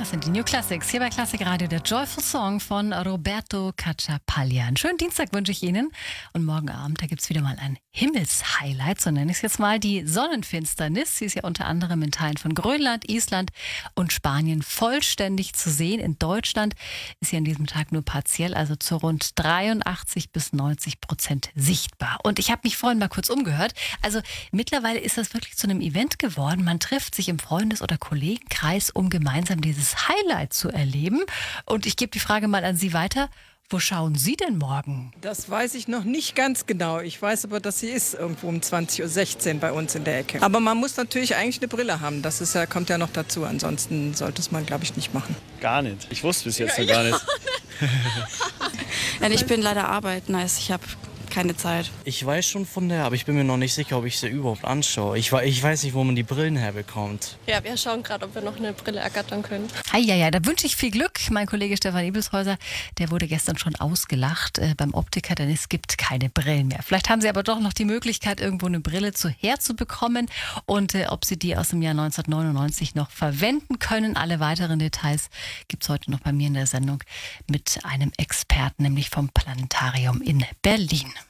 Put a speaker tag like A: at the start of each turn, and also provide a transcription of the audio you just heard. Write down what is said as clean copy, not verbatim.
A: Das sind die New Classics. Hier bei Classic Radio der Joyful Song von Roberto Cacciapaglia. Einen schönen Dienstag wünsche ich Ihnen. Und morgen Abend, da gibt es wieder mal ein Himmelshighlight, so nenne ich es jetzt mal, die Sonnenfinsternis. Sie ist ja unter anderem in Teilen von Grönland, Island und Spanien vollständig zu sehen. In Deutschland ist sie an diesem Tag nur partiell, also zu rund 83-90% sichtbar. Und ich habe mich vorhin mal kurz umgehört. Also mittlerweile ist das wirklich zu einem Event geworden. Man trifft sich im Freundes- oder Kollegenkreis, um gemeinsam dieses Highlight zu erleben. Und ich gebe die Frage mal an Sie weiter. Wo schauen Sie denn morgen?
B: Das weiß ich noch nicht ganz genau. Ich weiß aber, dass sie ist irgendwo um 20.16 Uhr bei uns in der Ecke. Aber man muss natürlich eigentlich eine Brille haben. Das ist kommt ja noch dazu. Ansonsten sollte es man, glaube ich, nicht machen.
C: Gar nicht. Ich wusste bis jetzt noch gar nicht.
D: Ja, ich bin leider arbeiten, also ich habe keine Zeit.
E: Ich weiß schon von der, aber ich bin mir noch nicht sicher, ob ich sie überhaupt anschaue. Ich weiß nicht, wo man die Brillen herbekommt.
F: Ja, wir schauen gerade, ob wir noch eine Brille ergattern können.
A: Ja, da wünsche ich viel Glück. Mein Kollege Stefan Ebelshäuser, der wurde gestern schon ausgelacht beim Optiker, denn es gibt keine Brillen mehr. Vielleicht haben Sie aber doch noch die Möglichkeit, irgendwo eine Brille herzubekommen und ob Sie die aus dem Jahr 1999 noch verwenden können. Alle weiteren Details gibt es heute noch bei mir in der Sendung mit einem Experten, nämlich vom Planetarium in Berlin.